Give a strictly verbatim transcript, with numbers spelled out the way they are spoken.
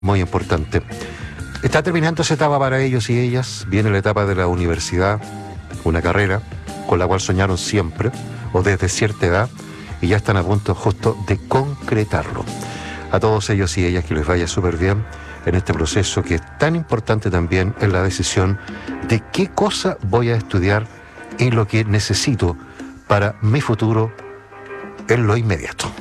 Muy importante. Está terminando esa etapa para ellos y ellas. Viene la etapa de la universidad, una carrera con la cual soñaron siempre o desde cierta edad y ya están a punto justo de concretarlo. A todos ellos y ellas que les vaya súper bien en este proceso que es tan importante también en la decisión de qué cosa voy a estudiar y lo que necesito para mi futuro en lo inmediato.